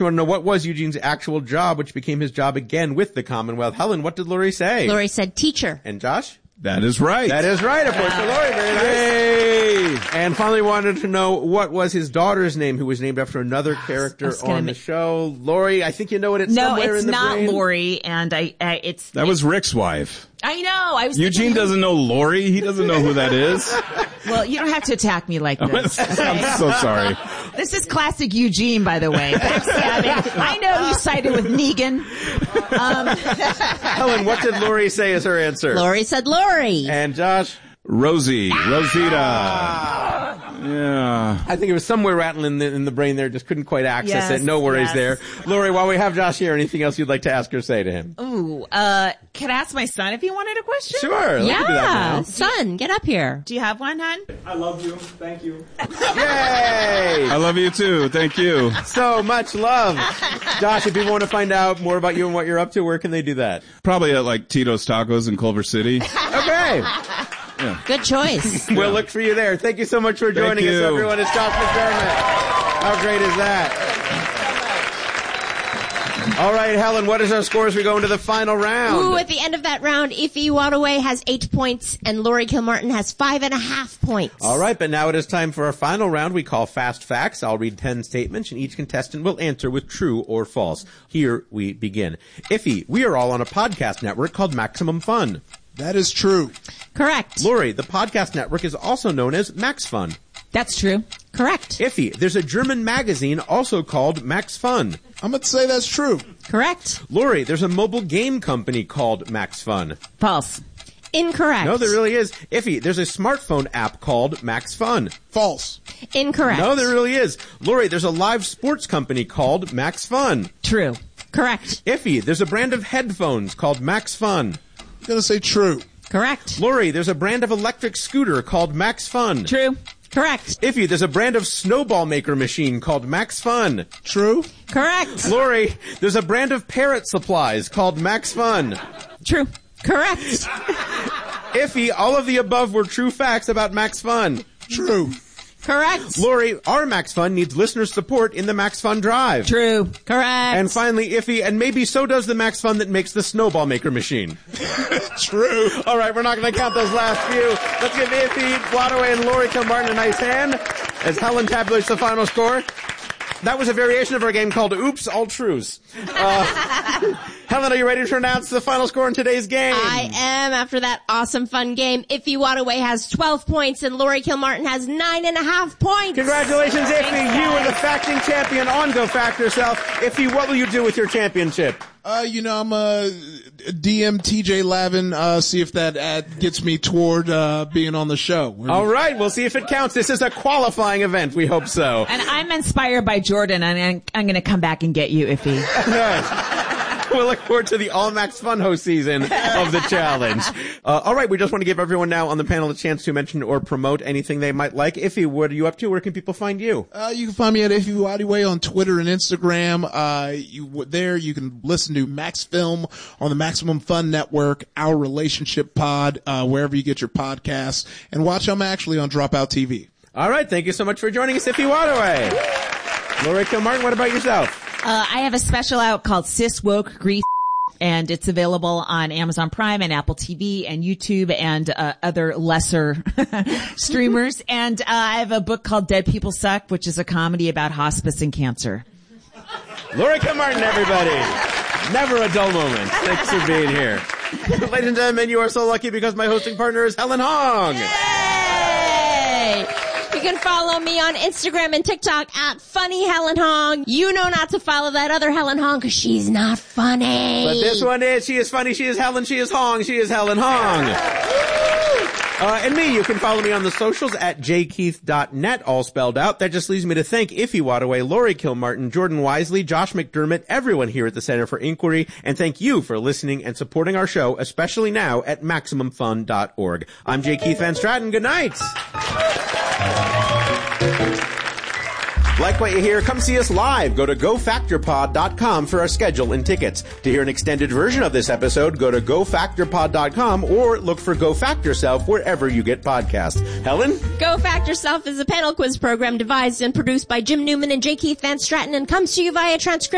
You want to know what was Eugene's actual job, which became his job again with the Commonwealth. Helen, what did Lori say? Lori said teacher. And Josh? That is right. That is right. A point for Lori. Very nice. Yay! And finally wanted to know what was his daughter's name, who was named after another character on the show. Lori, I think you know it. It's somewhere in the brain. No, it's not Lori, and That was Rick's wife. I know. Eugene doesn't know Lori. He doesn't know who that is. Well, you don't have to attack me like this. Okay? I'm so sorry. This is classic Eugene, by the way. Backstabbing. I know you sided with Negan. Helen, what did Lori say as her answer? Lori said Lori. And Josh? Rosita. Yeah. I think it was somewhere rattling in the brain there. Just couldn't quite access it. No worries there. Lori, while we have Josh here, anything else you'd like to ask or say to him? Ooh, can I ask my son if he wanted a question? Sure. Yeah. Do that now. Son, get up here. Do you have one, hon? I love you. Thank you. Yay! I love you too. Thank you. So much love. Josh, if people want to find out more about you and what you're up to, where can they do that? Probably at like Tito's Tacos in Culver City. Okay. Yeah. Good choice. We'll look for you there. Thank you so much for joining us, everyone. It's Josh McDermott. How great is that? All right, Helen, what is our score as we go into the final round? Ooh, at the end of that round, Iffy Wadaway has 8 points and Lori Kilmartin has 5.5 points. All right, but now it is time for our final round we call Fast Facts. I'll read 10 statements and each contestant will answer with true or false. Here we begin. Iffy, we are all on a podcast network called Maximum Fun. That is true. Correct. Lori, the podcast network is also known as Max Fun. That's true. Correct. Iffy, there's a German magazine also called Max Fun. I'm going to say that's true. Correct. Lori, there's a mobile game company called Max Fun. False. Incorrect. No, there really is. Iffy, there's a smartphone app called Max Fun. False. Incorrect. No, there really is. Lori, there's a live sports company called Max Fun. True. Correct. Iffy, there's a brand of headphones called Max Fun. I'm going to say true. Correct. Lori, there's a brand of electric scooter called Max Fun. True. Correct. Iffy, there's a brand of snowball maker machine called Max Fun. True. Correct. Lori, there's a brand of parrot supplies called Max Fun. True. Correct. Iffy, all of the above were true facts about Max Fun. True. Correct. Lori, our Max Fun needs listener support in the Max Fun Drive. True. Correct. And finally, Iffy, and maybe so does the Max Fun that makes the snowball maker machine. True. All right, we're not going to count those last few. Let's give Iffy, Wadaway, and Lori Kilmartin a nice hand as Helen tabulates the final score. That was a variation of our game called Oops, All Trues. Helen, are you ready to announce the final score in today's game? I am, after that awesome fun game. Iffy Wadaway has 12 points and Lori Kilmartin has 9.5 points. Congratulations, Iffy. You are the facting champion on Go Fact Yourself. Iffy, what will you do with your championship? I'm DM TJ Lavin, see if that ad gets me toward, being on the show. All right, we'll see if it counts. This is a qualifying event. We hope so. And I'm inspired by Jordan, and I'm going to come back and get you, Iffy. We'll look forward to the All Max Fun Host season of the challenge. All right, we just want to give everyone now on the panel a chance to mention or promote anything they might like. Iffy, what are you up to? Where can people find you? You can find me at Iffy Wadaway on Twitter and Instagram. You can listen to Max Film on the Maximum Fun Network, Our Relationship Pod, wherever you get your podcasts, and watch I'm actually on Dropout TV. All right, thank you so much for joining us, Iffy Wadaway. Lori Kilmartin, what about yourself? I have a special out called Sis Woke Grease, and it's available on Amazon Prime and Apple TV and YouTube and other lesser streamers. And I have a book called Dead People Suck, which is a comedy about hospice and cancer. Lori Kilmartin, everybody. Never a dull moment. Thanks for being here. Ladies and gentlemen, you are so lucky because my hosting partner is Helen Hong. Yay! You can follow me on Instagram and TikTok at Funny Helen Hong. You know not to follow that other Helen Hong because she's not funny. But this one is. She is funny. She is Helen. She is Hong. She is Helen Hong. And me, you can follow me on the socials at jkeith.net, all spelled out. That just leaves me to thank Iffy Wadaway, Lori Kilmartin, Jordan Wisely, Josh McDermott, everyone here at the Center for Inquiry, and thank you for listening and supporting our show, especially now at MaximumFun.org. I'm J. Keith Van Stratton. Good night. Like what you hear? Come see us live. Go to GoFactorPod.com for our schedule and tickets. To hear an extended version of this episode, go to GoFactorPod.com or look for Go Fact Yourself wherever you get podcasts. Helen? Go Fact Yourself is a panel quiz program devised and produced by Jim Newman and J. Keith Van Stratton and comes to you via transcription